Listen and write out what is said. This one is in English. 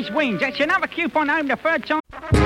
wins. That's another coupon home the third time.